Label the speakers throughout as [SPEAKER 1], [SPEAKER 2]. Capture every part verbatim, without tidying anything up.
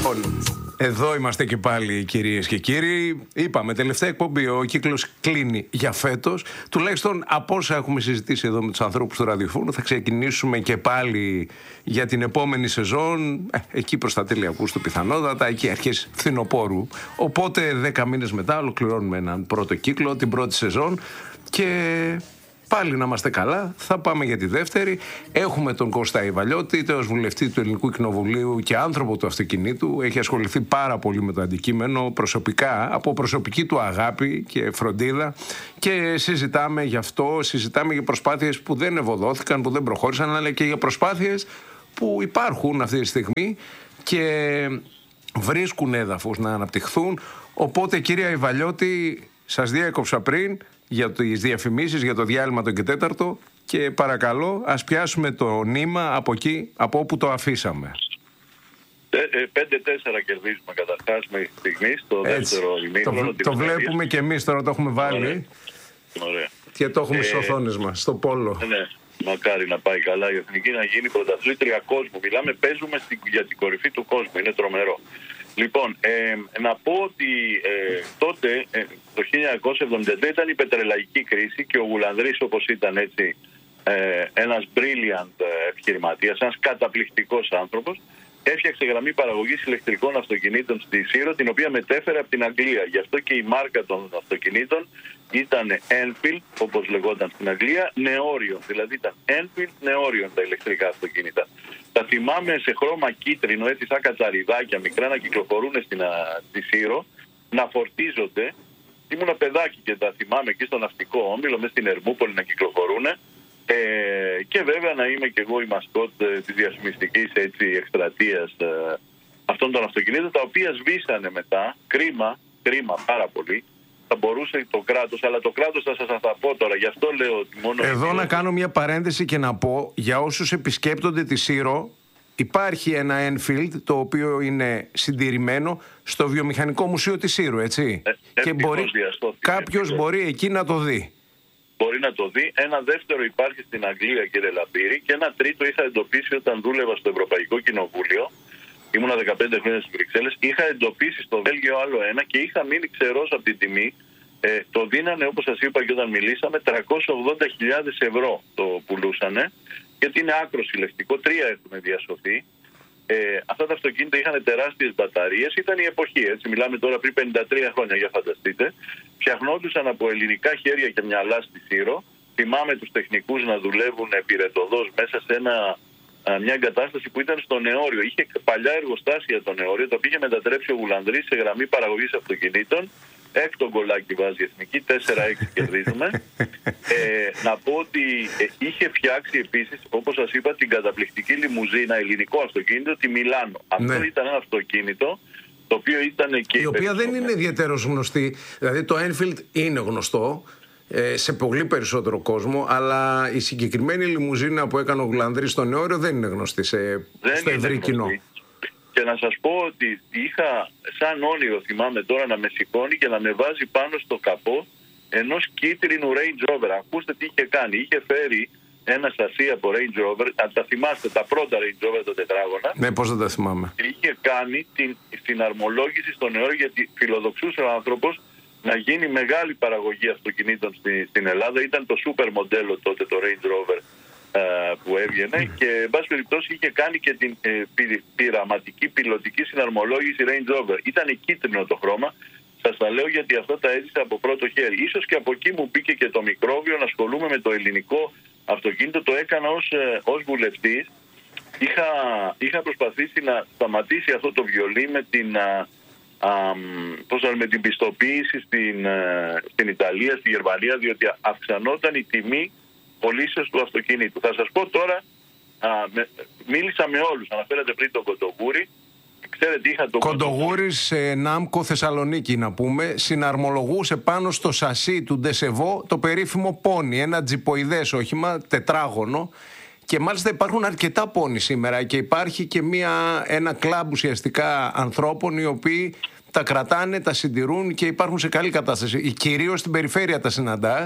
[SPEAKER 1] Εδώ είμαστε και πάλι, κυρίες και κύριοι. Είπαμε, τελευταία εκπομπή, ο κύκλος κλείνει για φέτος. Τουλάχιστον από όσα έχουμε συζητήσει εδώ με τους ανθρώπους του ραδιοφώνου, θα ξεκινήσουμε και πάλι για την επόμενη σεζόν, ε, εκεί προς τα τέλη Αυγούστου πιθανότατα, εκεί αρχές φθινοπόρου. Οπότε δέκα μήνες μετά ολοκληρώνουμε έναν πρώτο κύκλο, την πρώτη σεζόν, και πάλι να είμαστε καλά, θα πάμε για τη δεύτερη. Έχουμε τον Κώστα Ιβαλιώτη, ως βουλευτή του Ελληνικού Κοινοβουλίου και άνθρωπο του αυτοκινήτου. Έχει ασχοληθεί πάρα πολύ με το αντικείμενο προσωπικά, από προσωπική του αγάπη και φροντίδα, και συζητάμε γι' αυτό, συζητάμε για προσπάθειες που δεν ευωδόθηκαν, που δεν προχώρησαν, αλλά και για προσπάθειες που υπάρχουν αυτή τη στιγμή και βρίσκουν έδαφος να αναπτυχθούν. Οπότε, κυρία Ιβαλιώτη, σας διέκοψα πριν για τις διαφημίσεις, για το διάλειμμα το και τέταρτο, και παρακαλώ ας πιάσουμε το νήμα από εκεί, από όπου το αφήσαμε.
[SPEAKER 2] πέντε τέσσερα κερδίζουμε καταρχάς μέχρι στιγμής στο δεύτερο ημίχρονο.
[SPEAKER 1] Το, το βλέπουμε και εμείς τώρα, το έχουμε βάλει.
[SPEAKER 2] Ωραία.
[SPEAKER 1] Και το έχουμε
[SPEAKER 2] ε,
[SPEAKER 1] στις οθόνες μας, στο πόλο.
[SPEAKER 2] Ναι, μακάρι να πάει καλά η Εθνική, να γίνει πρωταθλήτρια κόσμου. Μιλάμε, παίζουμε στην, για την κορυφή του κόσμου, είναι τρομερό. Λοιπόν, ε, να πω ότι ε, τότε, ε, το χίλια εννιακόσια εβδομήντα τρία, ήταν η πετρελαϊκή κρίση και ο Γουλανδρής, όπως ήταν έτσι ε, ένας brilliant επιχειρηματίας, ένας καταπληκτικός άνθρωπος, έφτιαξε γραμμή παραγωγής ηλεκτρικών αυτοκινήτων στη Σύρο, την οποία μετέφερε από την Αγγλία. Γι' αυτό και η μάρκα των αυτοκινήτων ήταν Enfield, όπως λεγόταν στην Αγγλία, Νεόριον. Δηλαδή ήταν Enfield Νεόριον τα ηλεκτρικά αυτοκίνητα. Τα θυμάμαι σε χρώμα κίτρινο, έτσι σαν κατσαριδάκια μικρά, να κυκλοφορούν στην, στη Σύρο, να φορτίζονται. Ήμουνα παιδάκι και τα θυμάμαι εκεί στο ναυτικό όμιλο, μέσα στην Ερμούπολη να κυκλοφορούν. Ε, και βέβαια να είμαι και εγώ η μασκότ ε, της διαφημιστικής εκστρατείας ε, αυτών των αυτοκινήτων, τα οποία σβήσανε μετά. Κρίμα, κρίμα πάρα πολύ. Θα μπορούσε το κράτος, αλλά το κράτος θα σας θα πω τώρα, γι' αυτό λέω ότι μόνο...
[SPEAKER 1] Εδώ να κάνω μια παρένθεση και να πω, για όσους επισκέπτονται τη Σύρο, υπάρχει ένα Enfield το οποίο είναι συντηρημένο στο Βιομηχανικό Μουσείο της Σύρου, έτσι. Ε, και μπορεί, κάποιος μπορεί εκεί να το δει.
[SPEAKER 2] Μπορεί να το δει. Ένα δεύτερο υπάρχει στην Αγγλία, κύριε Λαμπύρη, και ένα τρίτο είχα εντοπίσει όταν δούλευα στο Ευρωπαϊκό Κοινοβούλιο. Ήμουνα δεκαπέντε χρόνια στις Βρυξέλλες. Είχα εντοπίσει στο Βέλγιο άλλο ένα και είχα μείνει ξερός από την τιμή. Ε, το δίνανε, όπως σας είπα και όταν μιλήσαμε, τριακόσιες ογδόντα χιλιάδες ευρώ το πουλούσανε, γιατί είναι άκρος ηλεκτρικό. Τρία έχουν διασωθεί. Ε, αυτά τα αυτοκίνητα είχαν τεράστιες μπαταρίες. Ήταν η εποχή, έτσι. Μιλάμε τώρα πριν πενήντα τρία χρόνια, για φανταστείτε. Φτιαχνόντουσαν από ελληνικά χέρια και μυαλά στη Σύρο. Θυμάμαι τους τεχνικούς να δουλεύουν πυρετοδός μέσα σε ένα, μια εγκατάσταση που ήταν στο Νεόριο. Είχε παλιά εργοστάσια το Νεόριο, το οποίο είχε μετατρέψει ο Γουλανδρής σε γραμμή παραγωγής αυτοκινήτων. Έκτο γκολάκι βάζει η Εθνική, τέσσερα έξι κερδίζουμε. ε, να πω ότι ε, είχε φτιάξει επίσης, όπως σας είπα, την καταπληκτική λιμουζίνα, ελληνικό αυτοκίνητο, τη Μιλάνο.
[SPEAKER 1] Ναι.
[SPEAKER 2] Αυτό ήταν ένα αυτοκίνητο το οποίο ήταν και...
[SPEAKER 1] Η οποία δεν είναι ιδιαίτερος γνωστή. Δηλαδή το Enfield είναι γνωστό ε, σε πολύ περισσότερο κόσμο, αλλά η συγκεκριμένη λιμουζίνα που έκανε ο Γουλανδρής στο Νεόριο δεν είναι γνωστή σε,
[SPEAKER 2] δεν
[SPEAKER 1] στο ευρύ κοινό.
[SPEAKER 2] Και να σας πω ότι είχα σαν όνειρο, θυμάμαι τώρα, να με σηκώνει και να με βάζει πάνω στο καπό ενός κίτρινου Range Rover. Ακούστε τι είχε κάνει. Είχε φέρει ένα σασί από Range Rover, αν τα θυμάστε, τα πρώτα Range Rover, το τετράγωνα.
[SPEAKER 1] Ναι, πώς δεν τα θυμάμαι.
[SPEAKER 2] Είχε κάνει την, την αρμολόγηση στο Νεόριο, γιατί φιλοδοξούσε ο άνθρωπος να γίνει μεγάλη παραγωγή αυτοκινήτων στη, στην Ελλάδα. Ήταν το super μοντέλο τότε το Range Rover που έβγαινε, και εν πάση περιπτώσει είχε κάνει και την ε, πυ, πειραματική πιλωτική συναρμολόγηση Range Rover. Ήταν κίτρινο το χρώμα. Σας τα λέω γιατί αυτό τα έζησα από πρώτο χέρι. Ίσως και από εκεί μου μπήκε και το μικρόβιο να ασχολούμαι με το ελληνικό αυτοκίνητο. Το έκανα ως, ε, ως βουλευτής. Είχα, είχα προσπαθήσει να σταματήσει αυτό το βιολί με την, α, α, πώς θα, με την πιστοποίηση στην, α, στην Ιταλία, στη Γερμανία, διότι αυξανόταν η τιμή πωλήσεως του αυτοκίνητου. Θα σας πω τώρα, α, με, μίλησα με όλους. Αναφέρατε πριν τον Κοντογούρη. Ξέρετε, είχα τον
[SPEAKER 1] Κοντογούρης σε Νάμκο Θεσσαλονίκη, να πούμε, συναρμολογούσε πάνω στο σασί του Ντεσεβό το περίφημο πόνι, ένα τζιποειδές όχημα, τετράγωνο, και μάλιστα υπάρχουν αρκετά πόνι σήμερα και υπάρχει και μια, ένα κλαμπ ουσιαστικά ανθρώπων οι οποίοι τα κρατάνε, τα συντηρούν και υπάρχουν σε καλή κατάσταση. Κυρίως στην περιφέρεια τα συναντάς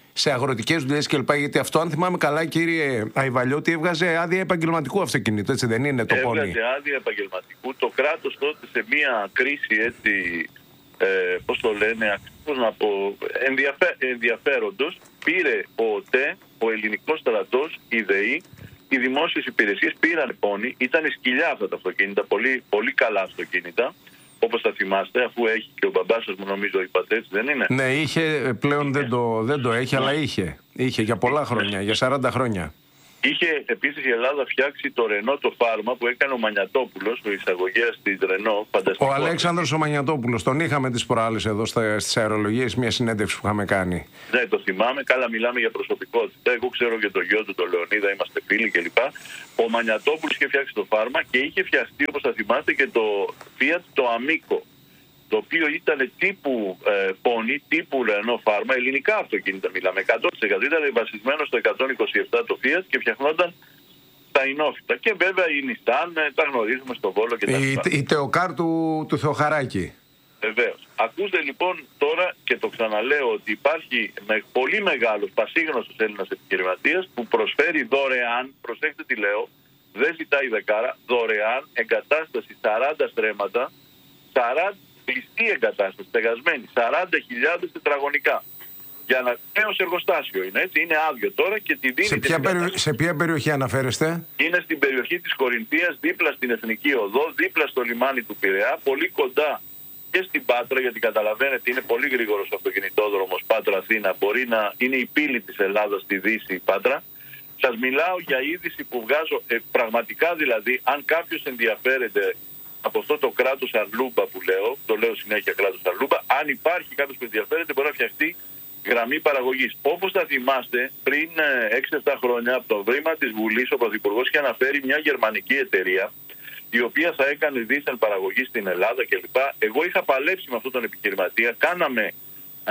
[SPEAKER 1] σε αγροτικές δουλειές κλπ. Γιατί αυτό, αν θυμάμαι καλά, κύριε Αϊβαλιώτη, έβγαζε άδεια επαγγελματικού αυτοκινήτου, έτσι δεν είναι το πόνι?
[SPEAKER 2] Έβγαζε άδεια επαγγελματικού. Το κράτος τότε σε μια κρίση, έτσι, ε, πώς το λένε, πώς να πω, ενδιαφέ, ενδιαφέροντος, πήρε ο ΟΤΕ, ο ελληνικός στρατός, η ΔΕΗ, οι δημόσιες υπηρεσίες πήραν πόνι. Ήταν σκυλιά αυτά τα αυτοκίνητα, πολύ, πολύ καλά αυτοκίνητα, όπως θα θυμάστε, αφού έχει και ο μπαμπάς σας, μου νομίζω, είπατε, έτσι δεν είναι?
[SPEAKER 1] Ναι, είχε, πλέον δεν το, δεν το έχει, αλλά είχε. Είχε για πολλά χρόνια, για σαράντα χρόνια.
[SPEAKER 2] Είχε επίσης η Ελλάδα φτιάξει το Ρενό το φάρμα που έκανε ο Μανιατόπουλος, ο εισαγωγέας της Ρενό.
[SPEAKER 1] Ο Αλέξανδρος ο Μανιατόπουλος, τον είχαμε τις προάλλες εδώ στις αερολογίες, μια συνέντευξη που είχαμε κάνει.
[SPEAKER 2] Ναι, το θυμάμαι. Καλά, μιλάμε για προσωπικότητα. Εγώ ξέρω και τον γιο του, τον Λεωνίδα, είμαστε φίλοι κλπ. Ο Μανιατόπουλος είχε φτιάξει το φάρμα και είχε φτιαχτεί, όπως θα θυμάστε, και το Fiat το Amico, το οποίο ήταν τύπου ε, πόνι, τύπου Renault φάρμα, ελληνικά αυτοκίνητα μιλάμε, εκατό τοις εκατό ήταν βασισμένο στο εκατόν είκοσι επτά το Fiat και φτιαχνόταν τα Ινόφυτα. Και βέβαια η Nissan, τα γνωρίζουμε στον Βόλο και τα
[SPEAKER 1] λοιπά. Η, η Τεοκάρ του, του Θεοχαράκη.
[SPEAKER 2] Βεβαίως. Ακούστε λοιπόν τώρα, και το ξαναλέω, ότι υπάρχει με πολύ μεγάλος πασίγνωστος Έλληνας επιχειρηματίας που προσφέρει δωρεάν, προσέξτε τι λέω, δεν ζητάει δεκάρα, δωρεάν εγκατάσταση σαράντα στρέμματα, σαράντα κλειστή εγκατάσταση, στεγασμένη, σαράντα χιλιάδες τετραγωνικά. Για να νέο εργοστάσιο είναι, έτσι, είναι άδειο τώρα και τη δίνει.
[SPEAKER 1] Σε ποια, περι... σε ποια περιοχή αναφέρεστε?
[SPEAKER 2] Είναι στην περιοχή της Κορινθίας, δίπλα στην Εθνική Οδό, δίπλα στο λιμάνι του Πειραιά, πολύ κοντά και στην Πάτρα, γιατί καταλαβαίνετε είναι πολύ γρήγορος ο αυτοκινητόδρομος Πάτρα-Αθήνα, μπορεί να είναι η πύλη της Ελλάδας στη Δύση η Πάτρα. Σας μιλάω για είδηση που βγάζω, ε, πραγματικά δηλαδή, αν κάποιος ενδιαφέρεται από αυτό το κράτος αρλούμπα που λέω, το λέω συνέχεια κράτος αρλούμπα, αν υπάρχει κάποιος που ενδιαφέρεται μπορεί να φτιαχτεί γραμμή παραγωγής. Όπως θα θυμάστε, πριν έξι επτά χρόνια από το βρήμα της Βουλής, ο Πρωθυπουργός είχε αναφέρει μια γερμανική εταιρεία η οποία θα έκανε δίθεν παραγωγή στην Ελλάδα κλπ. Εγώ είχα παλέψει με αυτόν τον επιχειρηματία, κάναμε α,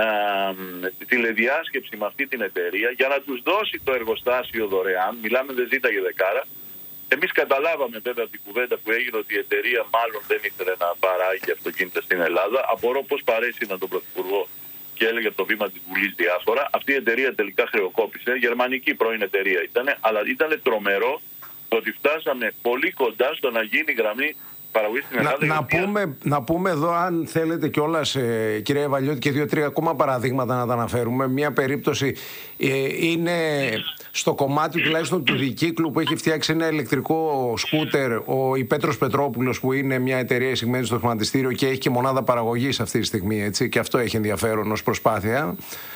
[SPEAKER 2] τηλεδιάσκεψη με αυτή την εταιρεία για να τους δώσει το εργοστάσιο δωρεάν, μιλάμε δεν ζήταγε δεκάρα. Εμείς καταλάβαμε βέβαια από την κουβέντα που έγινε ότι η εταιρεία μάλλον δεν ήθελε να παράγει αυτοκίνητα στην Ελλάδα. Απορώ πώς παρέσυναν τον Πρωθυπουργό και έλεγε από το βήμα της Βουλής διάφορα. Αυτή η εταιρεία τελικά χρεοκόπησε. Γερμανική πρώην εταιρεία ήταν, αλλά ήταν τρομερό το ότι φτάσαμε πολύ κοντά στο να γίνει γραμμή παραγωγής στην Ελλάδα.
[SPEAKER 1] Να, να, πούμε, να πούμε εδώ, αν θέλετε κιόλας, ε, κύριε Αϊβαλιώτη, και δύο-τρία ακόμα παραδείγματα να τα αναφέρουμε. Μια περίπτωση ε, είναι στο κομμάτι τουλάχιστον του δικύκλου που έχει φτιάξει ένα ηλεκτρικό σκούτερ ο η Πέτρος Πετρόπουλος, που είναι μια εταιρεία εισηγμένη στο χρηματιστήριο και έχει και μονάδα παραγωγής αυτή τη στιγμή, έτσι, και αυτό έχει ενδιαφέρον ως προσπάθεια.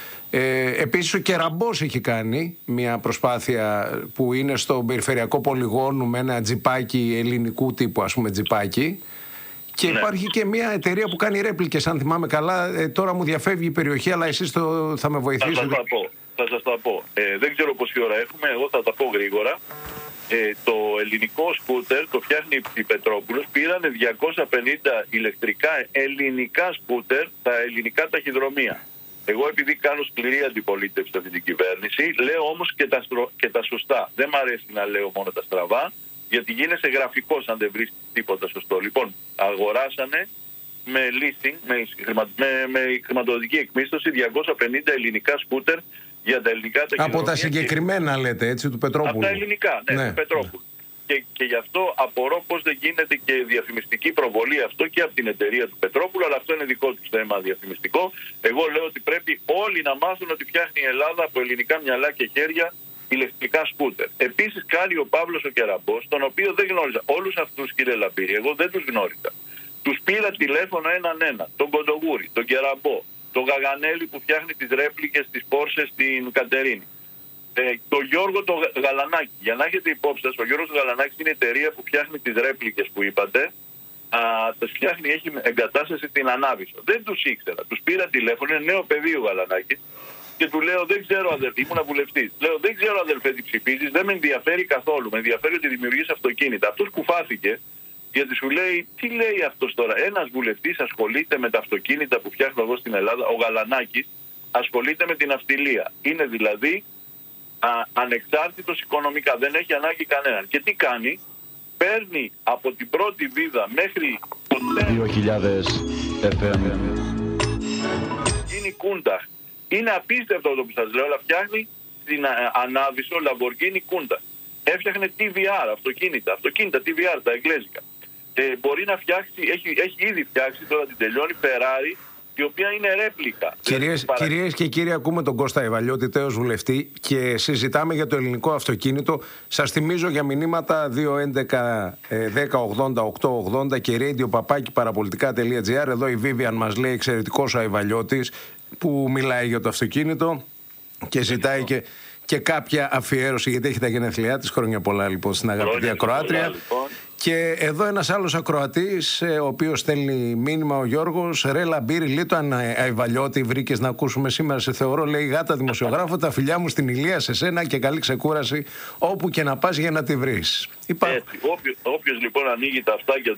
[SPEAKER 1] Ε, επίσης ο Κεραμπός έχει κάνει μια προσπάθεια που είναι στο περιφερειακό πολυγόνο με ένα τζιπάκι ελληνικού τύπου, ας πούμε, τζιπάκι. Και ναι, υπάρχει και μια εταιρεία που κάνει ρέπλικες, αν θυμάμαι καλά. Ε, τώρα μου διαφεύγει η περιοχή, αλλά εσείς το, θα με βοηθήσετε.
[SPEAKER 2] Θα σας τα πω. Θα σας τα πω. Ε, δεν ξέρω πόση ώρα έχουμε, εγώ θα τα πω γρήγορα. Ε, το ελληνικό σκούτερ το φτιάχνει η Πετρόπουλος. Πήρανε διακόσια πενήντα ηλεκτρικά ελληνικά σκούτερ, τα ελληνικά ταχυδρομεία. Εγώ επειδή κάνω σκληρή αντιπολίτευση σε αυτή την κυβέρνηση, λέω όμως και τα, και τα σωστά. Δεν μ' αρέσει να λέω μόνο τα στραβά, γιατί γίνεσαι γραφικός αν δεν βρεις τίποτα σωστό. Λοιπόν, αγοράσανε με leasing, με, με, με χρηματοδοτική εκμίσθωση διακόσια πενήντα ελληνικά σκούτερ για τα ελληνικά ταχυδρομεία.
[SPEAKER 1] Από τα συγκεκριμένα και... λέτε, έτσι, του Πετρόπουλου.
[SPEAKER 2] Από τα ελληνικά, ναι, ναι. του Πετρόπουλου. Και, και γι' αυτό απορώ πώς δεν γίνεται και διαφημιστική προβολή αυτό και από την εταιρεία του Πετρόπουλου, αλλά αυτό είναι δικό του θέμα διαφημιστικό. Εγώ λέω ότι πρέπει όλοι να μάθουν ότι φτιάχνει η Ελλάδα από ελληνικά μυαλά και χέρια ηλεκτρικά σκούτερ. Επίσης κάνει ο Παύλος ο Κεραμπός, τον οποίο δεν γνώριζα. Όλους αυτούς, κύριε Λαμπύρη, εγώ δεν τους γνώριζα. Τους πήρα τηλέφωνο έναν ένα. Τον Κοντογούρη, τον Κεραμπό, τον Γαγανέλη που φτιάχνει τις ρέπλικες της Πόρσε στην Κατερίνη. Ε, το Γιώργο το Γαλανάκη. Για να έχετε υπόψη σας, ο Γιώργος Γαλανάκης είναι η εταιρεία που φτιάχνει τις ρέπλικες που είπατε. Α, τις φτιάχνει, έχει εγκατάσταση στην Ανάβησο. Δεν τους ήξερα. Τους πήρα τηλέφωνο, είναι νέο παιδί ο Γαλανάκης. Και του λέω, δεν ξέρω αδελφέ, ήμουν βουλευτής. Λέω, δεν ξέρω αδελφέ τι ψηφίζεις, δεν με ενδιαφέρει καθόλου. Με ενδιαφέρει ότι δημιουργείς αυτοκίνητα. Αυτός κουφάθηκε, γιατί σου λέει, τι λέει αυτός τώρα. Ένας βουλευτής ασχολείται με τα αυτοκίνητα που φτιάχνω εγώ στην Ελλάδα. Ο Γαλανάκης ασχολείται με την αυτιλία. Είναι δηλαδή α, ανεξάρτητος οικονομικά. Δεν έχει ανάγκη κανέναν. Και τι κάνει, παίρνει από την πρώτη βίδα μέχρι το
[SPEAKER 3] δύο χιλιάδες εφ εμ.
[SPEAKER 2] γίνει Κούνταχ. Είναι απίστευτο αυτό που σας λέω, αλλά φτιάχνει την ανάβησο Lamborghini Countach. Έφτιαχνε τι βι αρ, αυτοκίνητα, αυτοκίνητα τι βι αρ, τα εγγλέζικα. Ε, μπορεί να φτιάξει, έχει, έχει ήδη φτιάξει, τώρα την τελειώνει, Ferrari, η οποία είναι ρέπλικα.
[SPEAKER 1] Κυρίες, παρα... κυρίες και κύριοι, ακούμε τον Κώστα Ιβαλιώτη, τέος βουλευτή, και συζητάμε για το ελληνικό αυτοκίνητο. Σας θυμίζω για μηνύματα δύο έντεκα δέκα ογδόντα οκτώ ογδόντα και radio παπάκι παραπολιτικά τελεία τζι άρ. Εδώ η Vivian μας λέει, εξαιρετικός ο Ιβαλιώτης, που μιλάει για το αυτοκίνητο και ζητάει και, και κάποια αφιέρωση, γιατί έχει τα γενέθλιά της. Χρόνια πολλά λοιπόν στην αγαπητή ακροάτρια. Λοιπόν. Και εδώ ένας άλλος ακροατής, ο οποίος στέλνει μήνυμα, ο Γιώργος. Ρε Λαμπύρη, λίτο αν Αϊβαλιώτη βρήκες να ακούσουμε σήμερα, σε θεωρώ, λέει, γάτα δημοσιογράφο, τα φιλιά μου στην Ηλία σε σένα και καλή ξεκούραση όπου και να πας για να τη βρεις. Είπα...
[SPEAKER 2] Έτσι, όποιος, όποιος λοιπόν ανοίγει τα αυτάκια